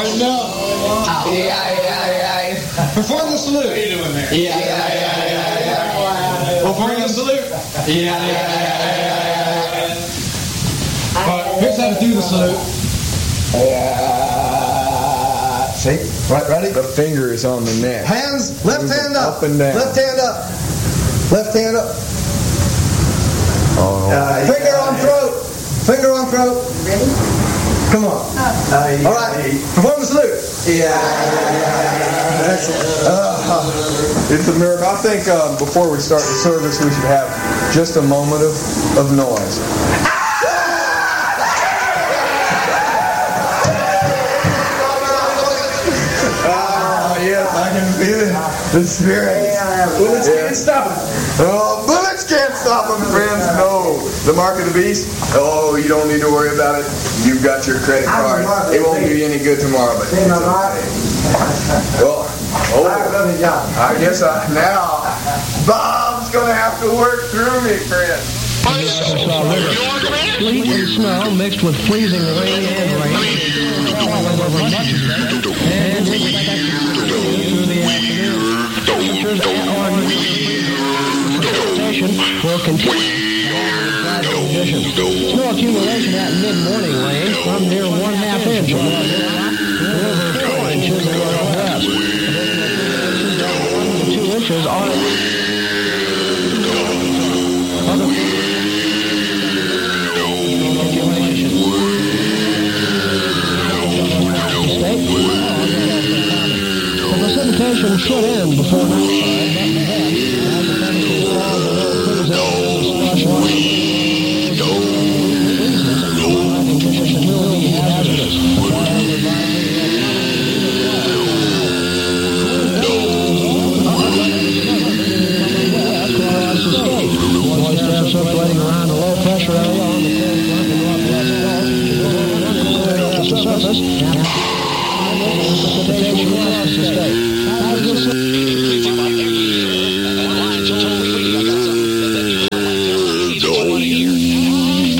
No. Perform the salute. What are you doing there? Perform the salute. Here's how to do the salute. See? Right, ready? The finger is on the neck. Hands, left hand up. Up and down. Left hand up. Left hand up. Finger on throat. Finger on throat. Ready? Come on. All right. Perform the salute. Excellent. It's a miracle. I think before we start the service, we should have just a moment of noise. Yes, I can feel it. The spirit. Bullets can't stop it. Oh, bullets can't stop them, friends. No. The mark of the beast. Oh, you don't need to worry about it. You've got your credit card. It won't do you any good tomorrow, but it's okay. Well, I guess now Bob's gonna have to work through me, friend. Sleet and snow mixed with freezing rain and rain. And through the afternoon, temperatures will continue. Snow accumulation at mid-morning range from near 1/2 inch to over 4 inches in the northwest. 1 to 2 inches on the precipitation should end before night. Circulating around a low pressure area.